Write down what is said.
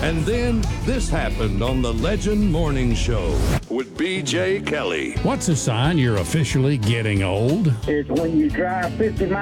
And then this happened on the Legend Morning Show with BJ Kelly. What's a sign you're officially getting old? Is when you drive 50 miles